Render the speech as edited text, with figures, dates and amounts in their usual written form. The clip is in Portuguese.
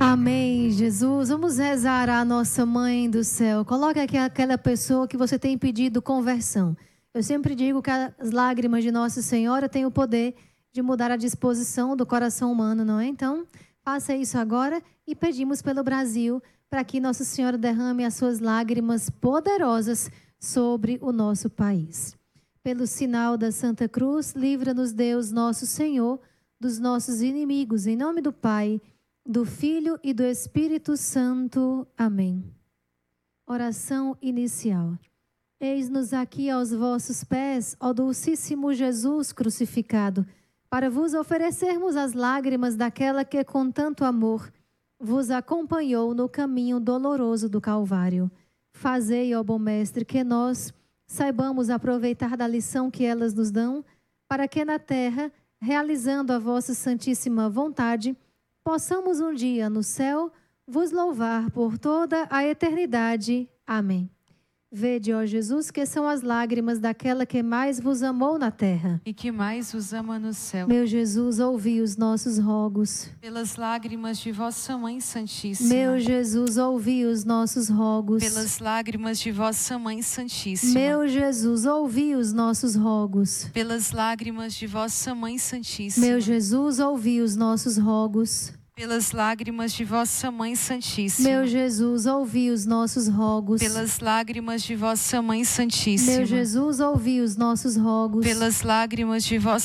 Amém, Jesus. Vamos rezar a nossa Mãe do Céu. Coloque aqui aquela pessoa que você tem pedido conversão. Eu sempre digo que as lágrimas de Nossa Senhora têm o poder de mudar a disposição do coração humano, não é? Então, faça isso agora e pedimos pelo Brasil para que Nossa Senhora derrame as suas lágrimas poderosas sobre o nosso país. Pelo sinal da Santa Cruz, livra-nos Deus, nosso Senhor, dos nossos inimigos. Em nome do Pai, do Filho e do Espírito Santo. Amém. Oração inicial. Eis-nos aqui aos vossos pés, ó Dulcíssimo Jesus crucificado, para vos oferecermos as lágrimas daquela que com tanto amor vos acompanhou no caminho doloroso do Calvário. Fazei, ó bom Mestre, que nós saibamos aproveitar da lição que elas nos dão, para que na terra, realizando a vossa santíssima vontade, possamos um dia no céu vos louvar por toda a eternidade. Amém. Vede, ó Jesus, que são as lágrimas daquela que mais vos amou na terra e que mais vos ama no céu. Meu Jesus, ouvi os nossos rogos. Pelas lágrimas de vossa Mãe Santíssima. Meu Jesus, ouvi os nossos rogos. Pelas lágrimas de vossa Mãe Santíssima. Meu Jesus, ouvi os nossos rogos. Pelas lágrimas de vossa Mãe Santíssima. Meu Jesus, ouvi os nossos rogos. Pelas lágrimas de vossa Mãe Santíssima. Meu Jesus, ouvi os nossos rogos. Pelas lágrimas de vossa Mãe Santíssima. Meu Jesus, ouvi os nossos rogos. Pelas lágrimas de vossa